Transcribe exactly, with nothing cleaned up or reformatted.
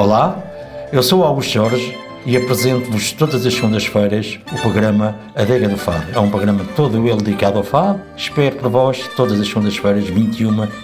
Olá, eu sou o Augusto Jorge e apresento-vos todas as segundas-feiras o programa Adega do Fado. É um programa todo ele dedicado ao fado. Espero por vós todas as segundas-feiras, vinte e uma